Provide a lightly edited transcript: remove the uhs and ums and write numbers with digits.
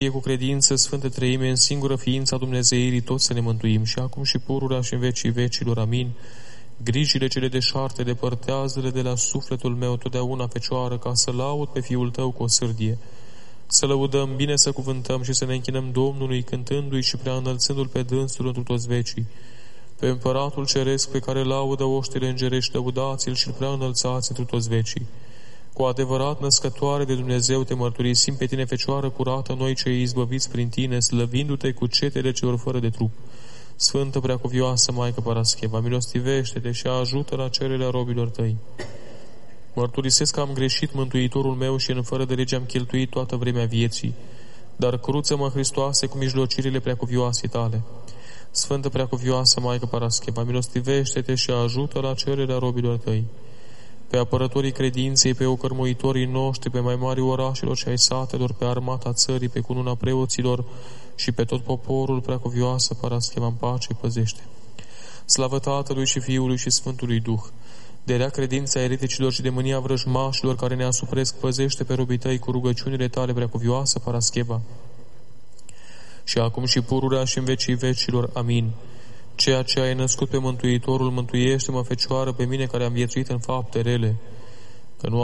cu credință, Sfântă Treime, în singură ființa Dumnezeirii, toți să ne mântuim, și acum și pururea și în vecii vecilor. Amin. Grijile cele deșarte depărtează-le de la sufletul meu totdeauna, Fecioară, ca să laud pe Fiul Tău cu o sârdie. Să lăudăm, bine să cuvântăm și să ne închinăm Domnului, cântându-i și prea înălțându-L pe dânsul întru toți vecii. Pe Împăratul Ceresc, pe care laudă oștile îngerești, lăudați-L și-L prea înălțați întru toți vecii. Cu adevărat, născătoare de Dumnezeu, te mărturisim pe tine, Fecioară curată, noi cei izbăviți prin tine, slăvindu-te cu cetele celor fără de trup. Sfântă Preacuvioasă Maică Parascheva, milostivește-te și ajută la cererea robilor tăi. Mărturisesc că am greșit, Mântuitorul meu, și în fără de lege am cheltuit toată vremea vieții, dar cruță-mă, Hristoase, cu mijlocirile Preacuvioasei tale. Sfântă Preacuvioasă Maică Parascheva, milostivește-te și ajută la cererea robilor tăi. Pe apărătorii credinței, pe ocărmuitorii noștri, pe mai mari orașelor și ai satelor, pe armata țării, pe cununa preoților și pe tot poporul, Preacuvioasă Parascheva, în pace păzește. Slavă Tatălui și Fiului și Sfântului Duh, de rea credința ereticilor și de mânia vrăjmașilor care ne asupresc, păzește pe robii tăi cu rugăciunile tale, Preacuvioasă Parascheva, și acum și pururea și în vecii vecilor. Amin. Ceea ce ai născut pe Mântuitorul, mântuiește-mă, Fecioară, pe mine care am viețuit în fapte rele.